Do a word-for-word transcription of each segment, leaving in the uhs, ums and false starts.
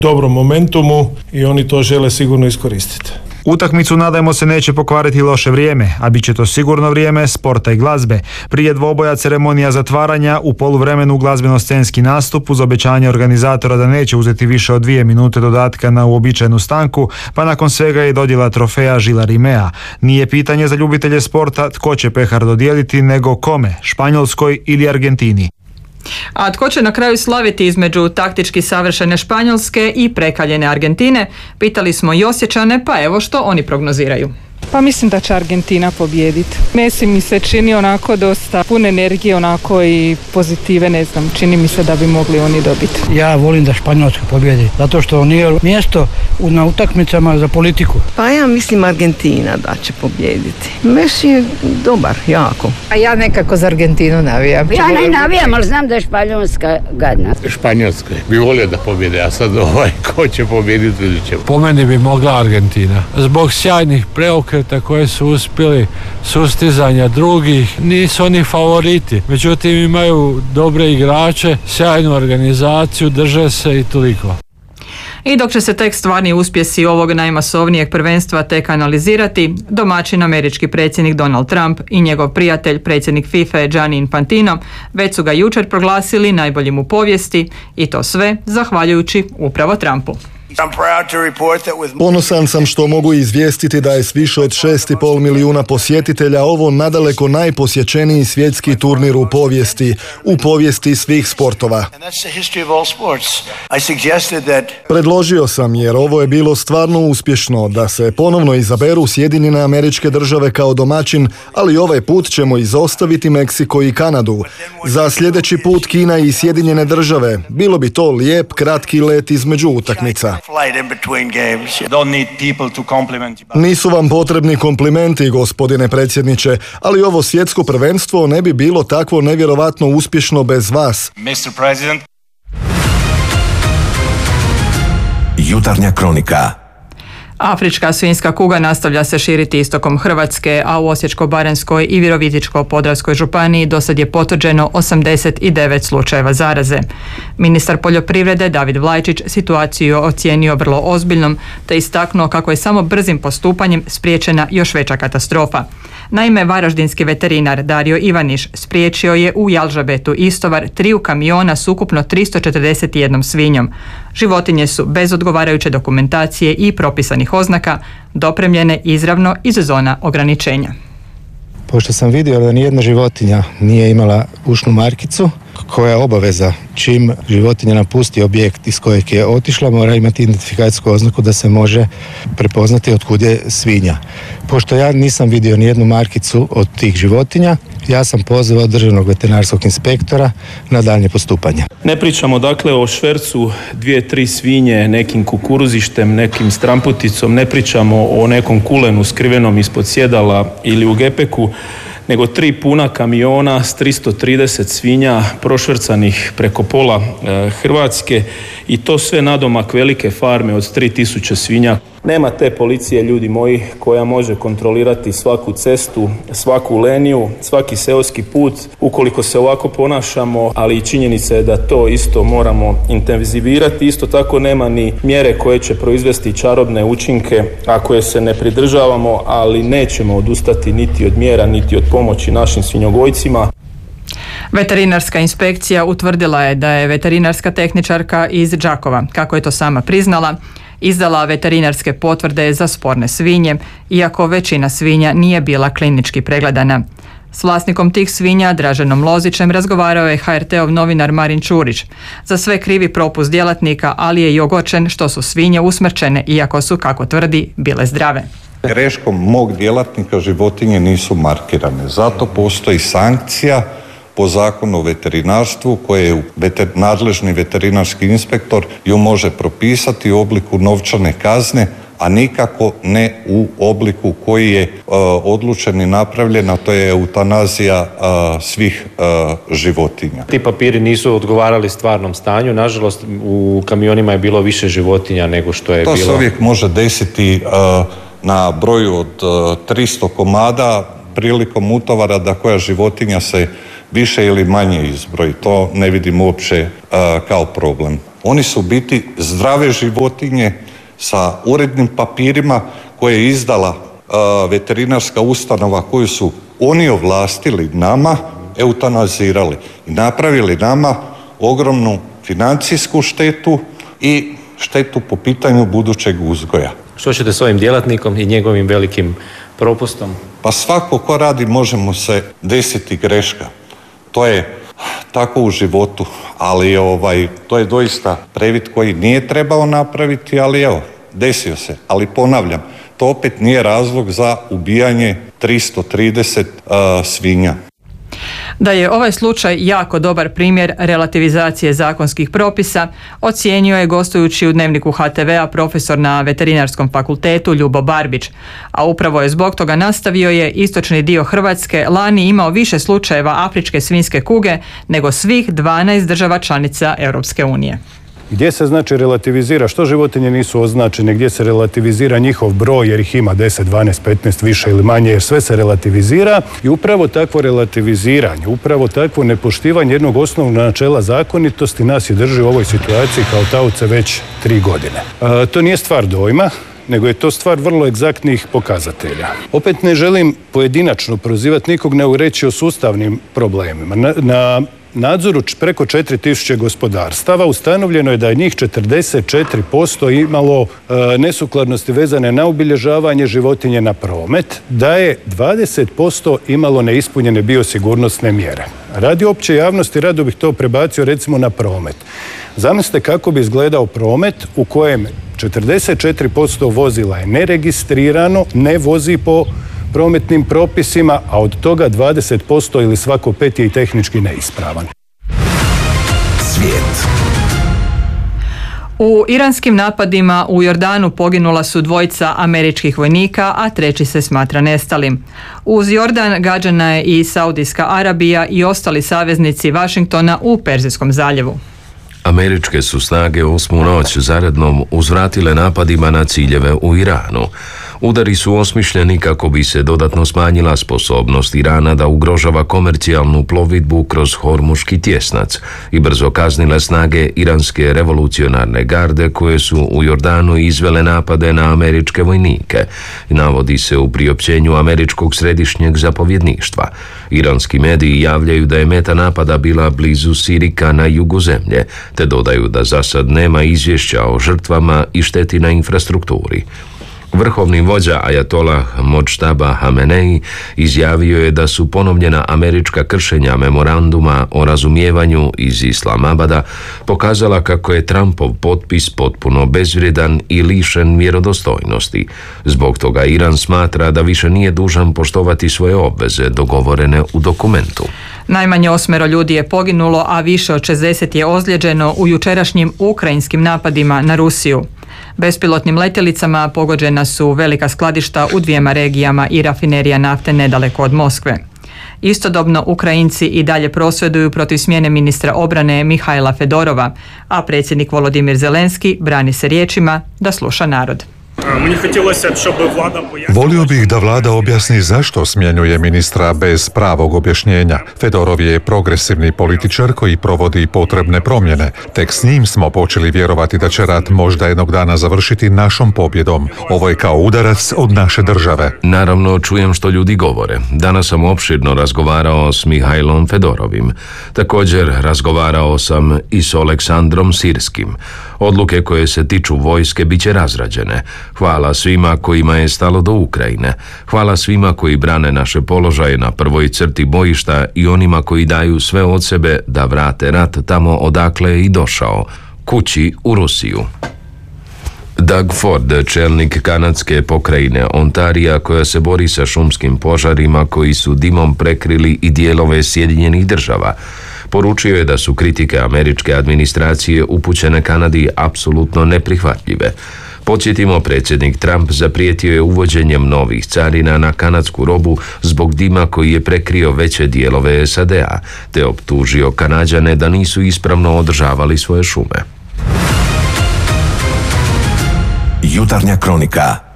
dobrom momentumu i oni to žele sigurno iskoristiti. Utakmicu, nadajmo se, neće pokvariti loše vrijeme, a bit će to sigurno vrijeme sporta i glazbe. Prije dvoboja ceremonija zatvaranja, u poluvremenu glazbeno-scenski nastup uz obećanje organizatora da neće uzeti više od dvije minute dodatka na uobičajenu stanku, pa nakon svega je dodjela trofeja Žila Rimea. Nije pitanje za ljubitelje sporta tko će pehar dodijeliti, nego kome, Španjolskoj ili Argentini. A tko će na kraju slaviti između taktički savršene Španjolske i prekaljene Argentine? Pitali smo i Osječane, pa evo što oni prognoziraju. Pa mislim da će Argentina pobijediti. Messi mi se čini onako dosta pun energije, onako i pozitive, ne znam, čini mi se da bi mogli oni dobiti. Ja volim da Španjolska pobjedi, zato što nije mjesto na utakmicama za politiku. Pa ja mislim Argentina da će pobijediti. Messi je dobar, jako. A ja nekako za Argentinu navijam. Ja ne navijam, ali znam da je Španjolska gadna. Španjolska bi volio da pobjede, a sad ovaj ko će pobjediti ili će. Po meni bi mogla Argentina. Zbog sjajnih preokreta koje su uspjeli, sustizanja drugih, nisu oni favoriti. Međutim, imaju dobre igrače, sjajnu organizaciju, drže se i toliko. I dok će se tek stvarni uspjesi ovog najmasovnijeg prvenstva tek analizirati, domaćin američki predsjednik Donald Trump i njegov prijatelj predsjednik FIFA Gianni Infantino već su ga jučer proglasili najboljim u povijesti i to sve zahvaljujući upravo Trumpu. Ponosan sam što mogu izvijestiti da je s više od šest i pol milijuna posjetitelja ovo nadaleko najposjećeniji svjetski turnir u povijesti, u povijesti svih sportova. Predložio sam, jer ovo je bilo stvarno uspješno, da se ponovno izaberu Sjedinjene Američke Države kao domaćin, ali ovaj put ćemo izostaviti Meksiko i Kanadu. Za sljedeći put Kina i Sjedinjene Države. Bilo bi to lijep, kratki let između utakmica. Nisu vam potrebni komplimenti, gospodine predsjedniče, ali ovo svjetsko prvenstvo ne bi bilo takvo nevjerovatno uspješno bez vas. Jutarnja kronika. Afrička svinjska kuga nastavlja se širiti istokom Hrvatske, a u Osječko-baranjskoj i Virovitičko-podravskoj županiji dosad je potvrđeno osamdeset devet slučajeva zaraze. Ministar poljoprivrede David Vlajčić situaciju ocijenio vrlo ozbiljnom, te istaknuo kako je samo brzim postupanjem spriječena još veća katastrofa. Naime, varaždinski veterinar Dario Ivaniš spriječio je u Jalžabetu istovar triju kamiona s ukupno tristo četrdeset jedan svinjom. Životinje su bez odgovarajuće dokumentacije i propisanih oznaka dopremljene izravno iz zona ograničenja. Pošto sam vidio da nijedna životinja nije imala ušnu markicu, koja je obaveza čim životinja napusti objekt iz kojeg je otišla, mora imati identifikacijsku oznaku da se može prepoznati otkud je svinja. Pošto ja nisam vidio nijednu markicu od tih životinja, ja sam pozvao državnog veterinarskog inspektora na daljnje postupanje. Ne pričamo dakle o švercu dvije, tri svinje, nekim kukuruzištem, nekim stramputicom, ne pričamo o nekom kulenu skrivenom ispod sjedala ili u gepeku, nego tri puna kamiona s tristo trideset svinja prošvercanih preko pola e, Hrvatske i to sve nadomak velike farme od tri tisuće svinja. Nema te policije, ljudi moji, koja može kontrolirati svaku cestu, svaku leniju, svaki seoski put ukoliko se ovako ponašamo, ali i činjenica je da to isto moramo intenzivirati. Isto tako nema ni mjere koje će proizvesti čarobne učinke ako je se ne pridržavamo, ali nećemo odustati niti od mjera, niti od pomoći našim svinjogojcima. Veterinarska inspekcija utvrdila je da je veterinarska tehničarka iz Đakova, kako je to sama priznala, izdala veterinarske potvrde za sporne svinje, iako većina svinja nije bila klinički pregledana. S vlasnikom tih svinja, Draženom Lozićem, razgovarao je ha er te-ov novinar Marin Čurić. Za sve krivi propust djelatnika, ali je i ogorčen što su svinje usmrćene, iako su, kako tvrdi, bile zdrave. Greškom mog djelatnika životinje nisu markirane. Zato postoji sankcija po zakonu o veterinarstvu koje veter, nadležni veterinarski inspektor ju može propisati u obliku novčane kazne, a nikako ne u obliku koji je uh, odlučen i napravljen, a to je eutanazija uh, svih uh, životinja. Ti papiri nisu odgovarali stvarnom stanju, nažalost u kamionima je bilo više životinja nego što je to bilo. To se uvijek može desiti uh, na broju od uh, tristo komada prilikom utovara da koja životinja se više ili manje izbroji. To ne vidim uopće uh, kao problem. Oni su biti zdrave životinje sa urednim papirima koje je izdala uh, veterinarska ustanova koju su oni ovlastili nama, eutanazirali i napravili nama ogromnu financijsku štetu i štetu po pitanju budućeg uzgoja. Što ćete s ovim djelatnikom i njegovim velikim propustom? Pa svako ko radi može mu se desiti greška. To je tako u životu, ali ovaj, to je doista previd koji nije trebao napraviti, ali evo, desio se. Ali ponavljam, to opet nije razlog za ubijanje tristo trideset uh, svinja. Da je ovaj slučaj jako dobar primjer relativizacije zakonskih propisa, ocijenio je gostujući u Dnevniku H T V-a profesor na Veterinarskom fakultetu Ljubo Barbić, a upravo je zbog toga nastavio je istočni dio Hrvatske lani imao više slučajeva afričke svinjske kuge nego svih dvanaest država članica Europske unije. Gdje se znači relativizira što životinje nisu označene, gdje se relativizira njihov broj jer ih ima deset, dvanaest, petnaest više ili manje, jer sve se relativizira i upravo takvo relativiziranje, upravo takvo nepoštivanje jednog osnovnog načela zakonitosti nas i drži u ovoj situaciji kao taoce već tri godine. E, to nije stvar dojma, nego je to stvar vrlo egzaktnih pokazatelja. Opet ne želim pojedinačno prozivati nikog, nego reći o sustavnim problemima. Na, na nadzoru preko četiri tisuće gospodarstava ustanovljeno je da je njih četrdeset četiri posto imalo e, nesukladnosti vezane na obilježavanje životinje na promet, da je dvadeset posto imalo neispunjene biosigurnosne mjere. Radi opće javnosti rado bih to prebacio recimo na promet. Zamislite kako bi izgledao promet u kojem četrdeset četiri posto vozila je neregistrirano, ne vozi po prometnim propisima, a od toga dvadeset posto ili svako pet je i tehnički neispravan. Svijet. U iranskim napadima u Jordanu poginula su dvojica američkih vojnika, a treći se smatra nestalim. Uz Jordan gađana je i Saudijska Arabija i ostali saveznici Vašingtona u Perzijskom zaljevu. Američke su snage osmu noć zarednom uzvratile napadima na ciljeve u Iranu. Udari su osmišljeni kako bi se dodatno smanjila sposobnost Irana da ugrožava komercijalnu plovidbu kroz Hormuški tjesnac i brzo kaznile snage iranske revolucionarne garde koje su u Jordanu izvele napade na američke vojnike. Navodi se u priopćenju američkog središnjeg zapovjedništva. Iranski mediji javljaju da je meta napada bila blizu Sirika na jugu zemlje, te dodaju da za sad nema izvješća o žrtvama i šteti na infrastrukturi. Vrhovni vođa Ajatolah Modžtaba Hamenei izjavio je da su ponovljena američka kršenja memoranduma o razumijevanju iz Islamabada pokazala kako je Trumpov potpis potpuno bezvrijedan i lišen vjerodostojnosti. Zbog toga Iran smatra da više nije dužan poštovati svoje obveze dogovorene u dokumentu. Najmanje osmero ljudi je poginulo, a više od šezdeset je ozlijeđeno u jučerašnjim ukrajinskim napadima na Rusiju. Bespilotnim letjelicama pogođena su velika skladišta u dvijema regijama i rafinerija nafte nedaleko od Moskve. Istodobno Ukrajinci i dalje prosvjeduju protiv smjene ministra obrane Mihajla Fedorova, a predsjednik Volodimir Zelenski brani se riječima da sluša narod. Volio bih da vlada objasni zašto smjenjuje ministra bez pravog objašnjenja. Fedorov je progresivni političar koji provodi potrebne promjene. Tek s njim smo počeli vjerovati da će rat možda jednog dana završiti našom pobjedom. Ovo je kao udarac od naše države. Naravno, čujem što ljudi govore. Danas sam opširno razgovarao s Mihajlom Fedorovim. Također razgovarao sam i s Oleksandrom Sirskim. Odluke koje se tiču vojske bit će razrađene. Hvala svima kojima je stalo do Ukrajine. Hvala svima koji brane naše položaje na prvoj crti bojišta i onima koji daju sve od sebe da vrate rat tamo odakle je i došao, kući u Rusiju. Doug Ford, čelnik kanadske pokrajine Ontarija koja se bori sa šumskim požarima koji su dimom prekrili i dijelove Sjedinjenih država, poručio je da su kritike američke administracije upućene Kanadi apsolutno neprihvatljive. Podsjetimo, predsjednik Trump zaprijetio je uvođenjem novih carina na kanadsku robu zbog dima koji je prekrio veće dijelove S A D-a, te optužio Kanađane da nisu ispravno održavali svoje šume. Jutarnja kronika.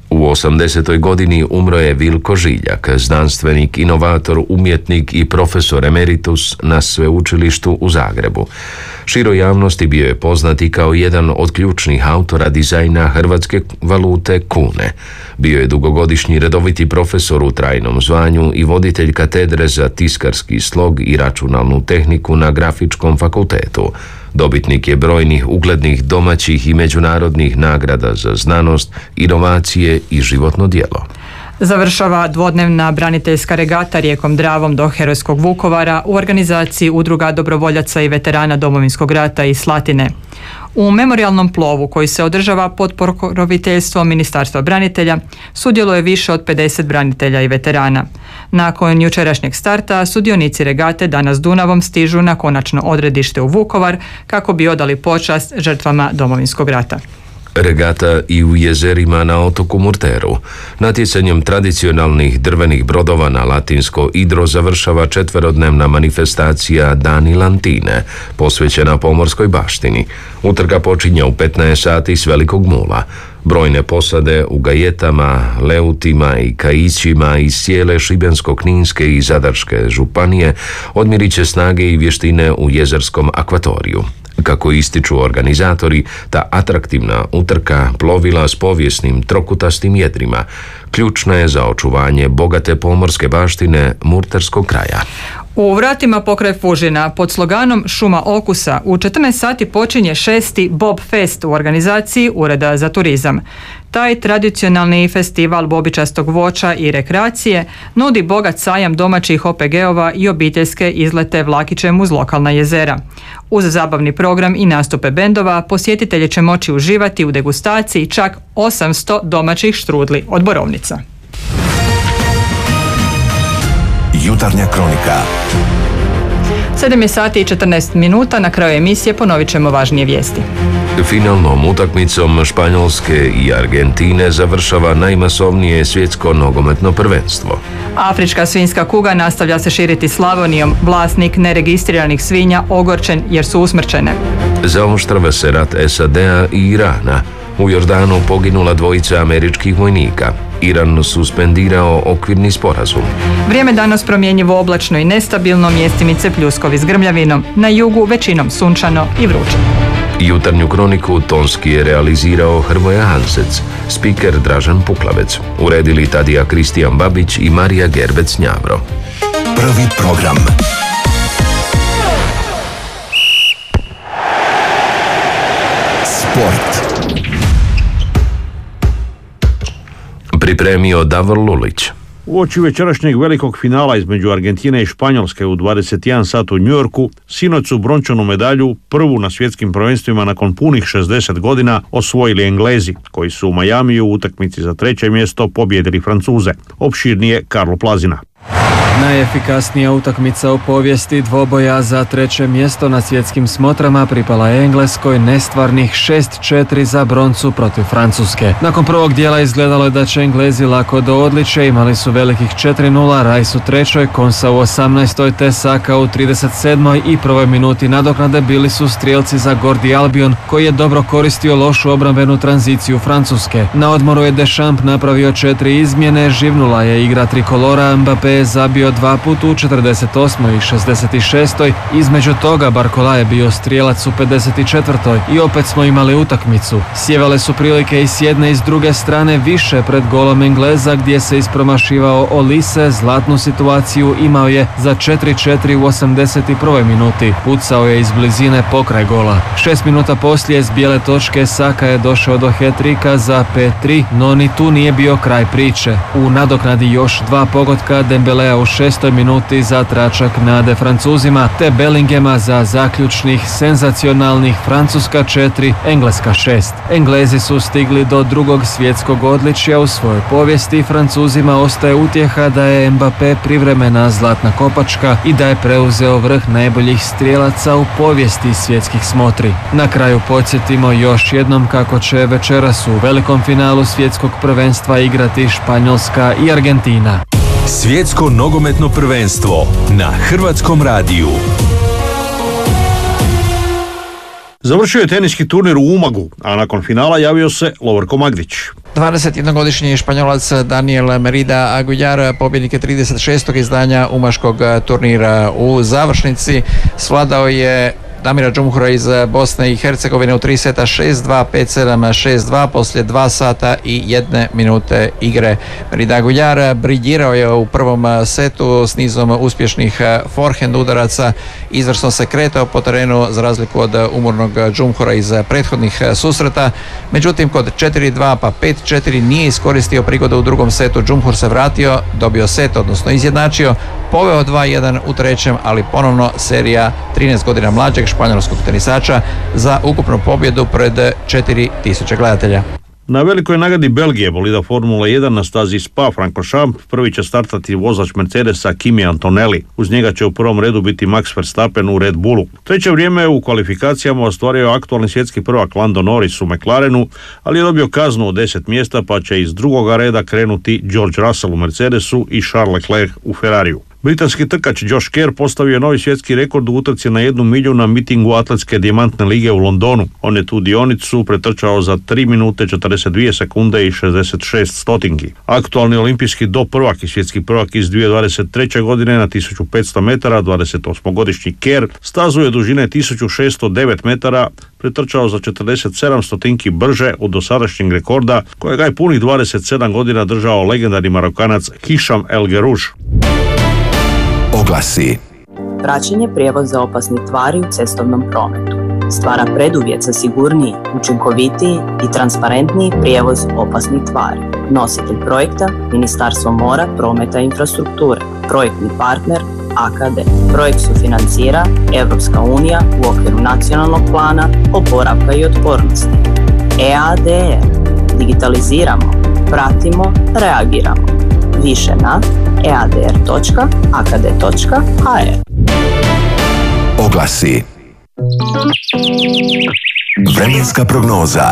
U osamdesetoj godini umro je Vilko Žiljak, znanstvenik, inovator, umjetnik i profesor emeritus na sveučilištu u Zagrebu. Široj javnosti bio je poznat i kao jedan od ključnih autora dizajna hrvatske valute kune. Bio je dugogodišnji redoviti profesor u trajnom zvanju i voditelj katedre za tiskarski slog i računalnu tehniku na Grafičkom fakultetu. Dobitnik je brojnih uglednih domaćih i međunarodnih nagrada za znanost, inovacije i životno djelo. Završava dvodnevna braniteljska regata rijekom Dravom do herojskog Vukovara u organizaciji Udruga dobrovoljaca i veterana Domovinskog rata iz Slatine. U memorijalnom plovu koji se održava pod pokroviteljstvom Ministarstva branitelja sudjeluje više od pedeset branitelja i veterana. Nakon jučerašnjeg starta sudionici regate danas Dunavom stižu na konačno odredište u Vukovar kako bi odali počast žrtvama Domovinskog rata. Regata i u jezerima na otoku Murteru. Natjecanjem tradicionalnih drvenih brodova na latinsko Idro završava četverodnevna manifestacija Dani Lantine, posvećena pomorskoj baštini. Utrka počinje u petnaest sati s Velikog Mula. Brojne posade u gajetama, leutima i kaićima iz cijele Šibensko-kninske i Zadarske županije odmjerit će snage i vještine u jezerskom akvatoriju. Kako ističu organizatori, ta atraktivna utrka plovila s povijesnim trokutastim jedrima ključna je za očuvanje bogate pomorske baštine Murterskog kraja. U vratima pokraj Fužina pod sloganom Šuma okusa u četrnaest sati počinje šesti Bob Fest u organizaciji Ureda za turizam. Taj tradicionalni festival bobičastog voća i rekreacije nudi bogat sajam domaćih O P G-ova i obiteljske izlete vlakićem uz lokalna jezera. Uz zabavni program i nastupe bendova posjetitelji će moći uživati u degustaciji čak osamsto domaćih štrudli od borovnica. Jutarnja kronika. sedam je sati i četrnaest minuta, na kraju emisije ponovit ćemo važnije vijesti. Finalnom utakmicom Španjolske i Argentine završava najmasovnije svjetsko nogometno prvenstvo. Afrička svinjska kuga nastavlja se širiti Slavonijom, vlasnik neregistriranih svinja ogorčen jer su usmrćene. Zaoštrava se rat S A D-a i Irana. U Jordanu poginula dvojica američkih vojnika. Iran suspendirao okvirni sporazum. Vrijeme danas promjenjivo oblačno i nestabilno, mjestimice pljuskovi s grmljavinom, na jugu većinom sunčano i vruće. Jutarnju kroniku tonski je realizirao Hrvoje Hansec, spiker Dražen Puklavec, uredili Tadija Kristijan Babić i Marija Gerbec Njavro. Prvi program. Sport. Pripremio Davor Lulić. Uoči večerašnjeg velikog finala između Argentine i Španjolske u dvadeset jedan sat u Njujorku, sinoć su brončanu medalju, prvu na svjetskim prvenstvima nakon punih šezdeset godina, osvojili Englezi, koji su u Majamiju u utakmici za treće mjesto pobijedili Francuze. Opširnije Karlo Plazina. Najefikasnija utakmica u povijesti dvoboja za treće mjesto na svjetskim smotrama pripala je Engleskoj nestvarnih šest četiri za broncu protiv Francuske. Nakon prvog dijela izgledalo je da će Englezi lako do odličja, imali su velikih četiri nula, Rice u trećoj, Konsa u osamnaestoj te Saka u trideset sedmoj i prvoj minuti nadoknade bili su strijelci za Gordi Albion, koji je dobro koristio lošu obrambenu tranziciju Francuske. Na odmoru je Deschamps napravio četiri izmjene, živnula je igra trikolora, Mbappé je zabio dva put u četrdeset osmoj i šezdeset šestoj Između toga Barcola je bio strijelac u pedeset četvrtoj i opet smo imali utakmicu. Sjevale su prilike i s jedne i s druge strane više pred golom Engleza gdje se ispromašivao Olise, zlatnu situaciju imao je za četiri četiri u osamdeset prvoj minuti. Pucao je iz blizine pokraj gola. Šest minuta poslije s bijele točke Saka je došao do hat-trika za pet tri, no ni tu nije bio kraj priče. U nadoknadi još dva pogotka Dembelea u šestoj minuti za tračak nade Francuzima, te Bellingema za zaključnih senzacionalnih Francuska četiri, Engleska šest. Englezi su stigli do drugog svjetskog odličja u svojoj povijesti, Francuzima ostaje utjeha da je Mbappé privremena zlatna kopačka i da je preuzeo vrh najboljih strijelaca u povijesti svjetskih smotri. Na kraju podsjetimo još jednom kako će večeras u velikom finalu svjetskog prvenstva igrati Španjolska i Argentina. Svjetsko nogometno prvenstvo na Hrvatskom radiju. Završio je teniski turnir u Umagu, a nakon finala javio se Lovorko Magdić. dvadesetjednogodišnji Španjolac Daniel Merida Aguilar, pobjednik je trideset šestog izdanja umaškog turnira. U završnici svladao je Damira Džumhura iz Bosne i Hercegovine u tri seta šest dva, pet sedam, šest dva poslije dva sata i jedne minute igre. Merida Aguilar briljirao je u prvom setu s nizom uspješnih forehand udaraca, izvrsno se kretao po terenu za razliku od umornog Džumhura iz prethodnih susreta. Međutim, kod četiri dva pa pet četiri nije iskoristio prigodu u drugom setu. Džumhur se vratio, dobio set, odnosno izjednačio, poveo dva jedan u trećem, ali ponovno serija trinaest godina mlađeg španjolskog tenisača za ukupnu pobjedu pred četiri tisuće gledatelja. Na velikoj nagradi Belgije bolida Formula jedan na stazi Spa-Francorchamps prvi će startati vozač Mercedesa Kimi Antonelli. Uz njega će u prvom redu biti Max Verstappen u Red Bullu. Treće vrijeme u kvalifikacijama ostvario aktualni svjetski prvak Lando Norris u McLarenu, ali je dobio kaznu od deset mjesta pa će iz drugoga reda krenuti George Russell u Mercedesu i Charles Leclerc u Ferrariju. Britanski trkač Josh Kerr postavio je novi svjetski rekord u utrci na jednu milju na mitingu Atletske dijamantne lige u Londonu. On je tu dionicu pretrčao za tri minute četrdeset dvije sekunde i šezdeset šest stotinki. Aktualni olimpijski do prvak i svjetski prvak iz dvije tisuće dvadeset treće godine na tisuću petsto metara, dvadesetosmogodišnji Kerr stazu je dužine tisuću šesto devet metara pretrčao za četrdeset sedam stotinki brže od dosadašnjeg rekorda kojega je punih dvadeset sedam godina držao legendarni Marokanac Hišam El Gerouj. Oglasi. Praćenje prijevoza opasnih tvari u cestovnom prometu stvara preduvjet za sigurniji, učinkovitiji i transparentniji prijevoz opasnih tvari. Nositelj projekta Ministarstvo mora, prometa i infrastrukture. Projektni partner A K D. Projekt sufinancira Europska unija u okviru nacionalnog plana oporavka i otpornosti. E A D R. Digitaliziramo, pratimo, reagiramo. Više na e a d r točka a k d točka h r. Oglasi. Vremenska prognoza.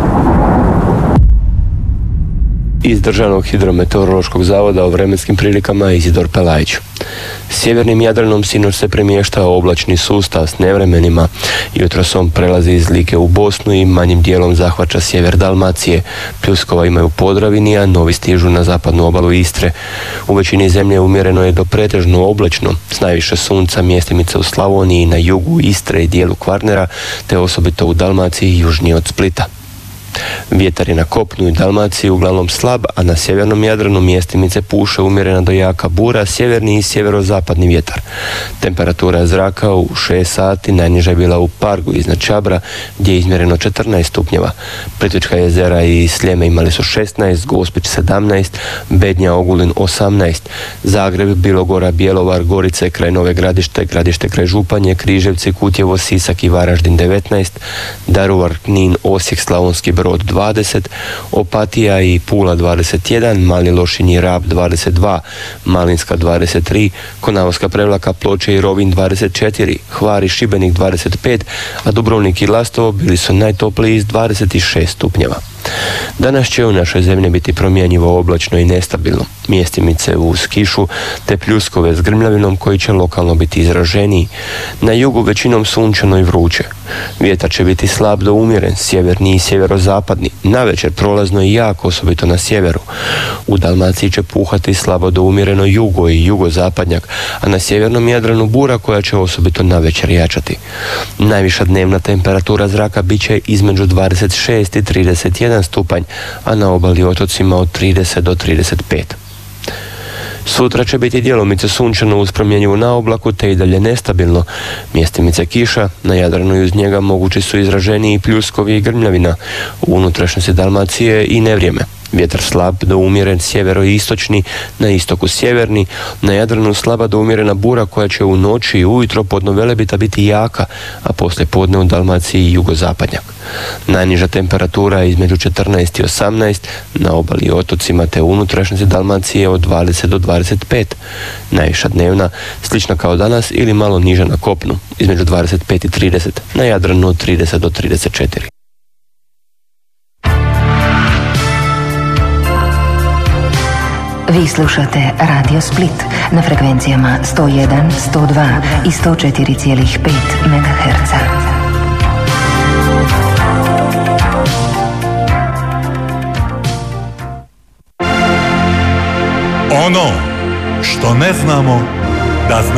Iz Državnog hidrometeorološkog zavoda o vremenskim prilikama Izidor Pelajić. Sjevernim Jadranom sinoć se premještao oblačni sustav s nevremenima. Jutros on prelazi iz Like u Bosnu i manjim dijelom zahvaća sjever Dalmacije. Pljuskova imaju Podravini, a novi stižu na zapadnu obalu Istre. U većini zemlje umjereno je do pretežno oblačno, s najviše sunca mjestimice u Slavoniji, na jugu Istre i dijelu Kvarnera, te osobito u Dalmaciji južnije od Splita. Vjetar je na kopnu i Dalmaciji uglavnom slab, a na sjevernom Jadranu mjestimice puše umjerena do jaka bura, sjeverni i sjeverozapadni vjetar. Temperatura zraka u šest sati najniža je bila u Pargu iznad Čabra, gdje je izmjereno četrnaest stupnjeva. Plitvička jezera i Sljeme imali su šesnaest, Gospić sedamnaest, Bednja, Ogulin osamnaest, Zagreb, Bilogora, Bjelovar, Gorice kraj Nove Gradište, Gradište kraj Županje, Križevci, Kutjevo, Sisak i Varaždin devetnaest, Daruvar, Knin, Osijek, Slavonski Brod dvadeset, Opatija i Pula dvadeset jedan, Mali Lošinj i Rab dvadeset dva, Malinska dvadeset tri, Konavska Prevlaka, Ploče i Rovinj dvadeset četiri, Hvar i Šibenik dvadeset pet, a Dubrovnik i Lastovo bili su najtopliji s dvadeset šest stupnjeva. Danas će u našoj zemlji biti promjenjivo oblačno i nestabilno. Mjestimice uz kišu te pljuskove s grmljavinom koji će lokalno biti izraženiji. Na jugu većinom sunčano i vruće. Vjetar će biti slab do umjeren, sjeverni i sjeverozapadni. Navečer prolazno i jako, osobito na sjeveru. U Dalmaciji će puhati slabo do umjereno jugo i jugozapadnjak, a na sjevernom Jadranu bura koja će osobito navečer jačati. Najviša dnevna temperatura zraka bit će između dvadeset šest i trideset jedan stupanj, a na obali i otocima od trideset do trideset pet. Sutra će biti djelomice sunčano uz promjenjivu na oblaku te i dalje nestabilno. Mjestimice kiša, na Jadranu i uz njega mogući su izraženiji pljuskovi i grmljavina. U unutrašnjosti Dalmacije i nevrijeme. Vjetar slab do umjeren sjevero-istočni, na istoku sjeverni, na Jadranu slaba do umjerena bura koja će u noći i ujutro podno Velebita biti jaka, a poslije podne u Dalmaciji jugozapadnjak. Najniža temperatura je između četrnaest i osamnaest, na obali i otocima te unutrašnjosti Dalmacije od dvadeset do dvadeset pet. Najviša dnevna, slična kao danas ili malo niža na kopnu, između dvadeset pet i trideset, na Jadranu od trideset do trideset četiri. Vi slušate Radio Split na frekvencijama sto jedan, sto dva i sto četiri zarez pet megaherca. Ono što ne znamo da znamo.